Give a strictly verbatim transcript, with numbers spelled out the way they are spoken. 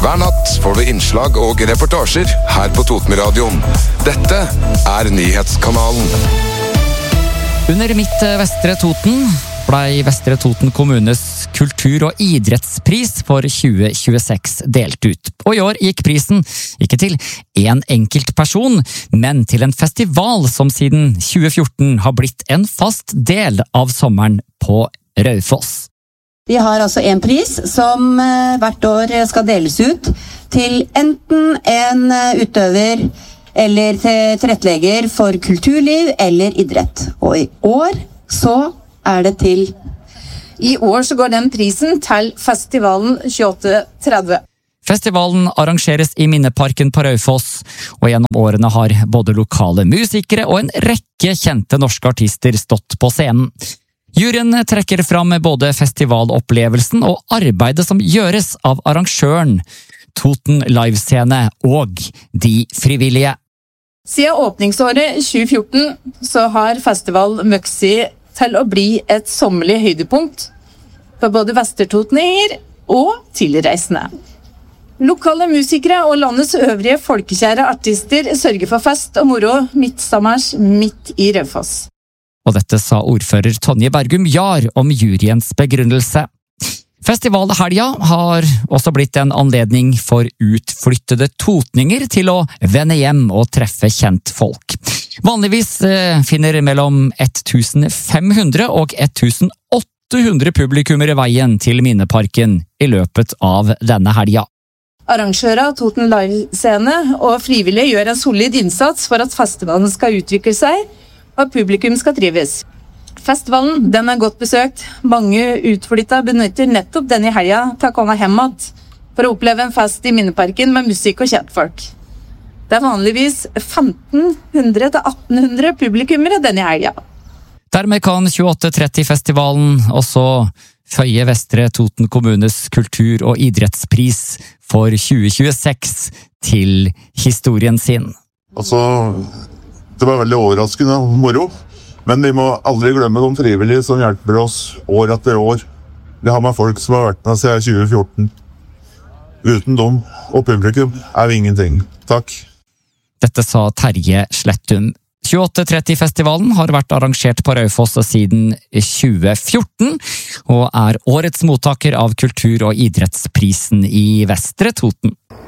Hver natt får du innslag og reportasjer her på Totenradioen. Dette er Nyhetskanalen. Under Midt Vestre Toten ble Vestre Toten kommunes kultur- og idrettspris for tjue tjueseks delt ut. Og i år gikk prisen ikke til en enkelt person, men til en festival som siden tjue fjorten har blitt en fast del av sommeren på Raufoss. Vi har altså en pris som hvert år skal deles ut til enten en utøver eller til tilrettelegger for kulturliv eller idrett. Og i år så er det til I år så går den prisen til festivalen tjueåtte tretti. Festivalen arrangeres i Minneparken på Raufoss, og gjennom årene har både lokale musikere og en rekke kjente norske artister stått på scenen. Juryen trekker fram både festivalopplevelsen og arbeidet som gjøres av arrangøren, Toten Livescene og de frivillige. Siden åpningsåret tjue fjorten så har festival Møksi til å bli et sommerlig høydepunkt for både vestertotninger og tilreisende. Lokale musikere og landets øvrige folkekjære artister sørger for fest og moro midtsommers midt i Raufoss. Og dette sa ordfører Tonje Bergum Jar om juryens begrunnelse. Festivalhelga har også blitt en anledning for utflyttede totninger til å vende hjem og treffe kjent folk. Vanligvis finner mellom tusen fem hundre og tusen åtte hundre publikummere veien til Minneparken i løpet av denne helga. Arrangører av Toten Livescene og frivillige gjør en solid innsats for at festivalen skal utvikle seg og at publikum skal trives. Festivalen den er godt besøkt. Mange utflytta benytter nettopp denne helga til å komme hjem igjen for å oppleve en fest i Minneparken med musikk og kjentfolk. Det er vanligvis femten hundre til atten hundre publikummere denne helga. Dermed kan tjueåtte tretti-festivalen også føye Vestre Toten kommunes kultur- og idrettspris for tjue tjueseks til historien sin. Altså, det var veldig overraskende og moro. Men vi må aldri glemme de frivillige som hjelper oss år etter år. Det har med folk som har vært med siden tjue fjorten. Uten dem og publikum er vi ingenting. Takk. Dette sa Terje Slettum. tjueåtte tretti-festivalen har vært arrangert på Raufoss siden tjue fjorten, og er årets mottaker av kultur- og idrettsprisen i Vestre Toten.